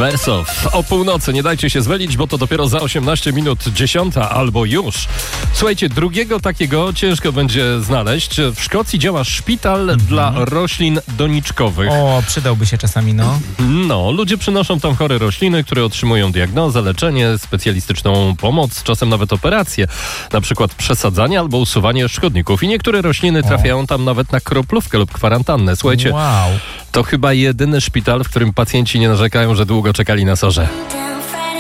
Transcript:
Wersow. O północy nie dajcie się zmylić, bo to dopiero za 18 minut 10 albo już. Słuchajcie, drugiego takiego ciężko będzie znaleźć. W Szkocji działa szpital dla roślin doniczkowych. O, przydałby się czasami, no. No, ludzie przynoszą tam chore rośliny, które otrzymują diagnozę, leczenie, specjalistyczną pomoc, czasem nawet operacje, na przykład przesadzanie albo usuwanie szkodników. I niektóre rośliny trafiają tam nawet na kroplówkę lub kwarantannę. Słuchajcie, Wow. to chyba jedyny szpital, w którym pacjenci nie narzekają, że długo czekali na sorze.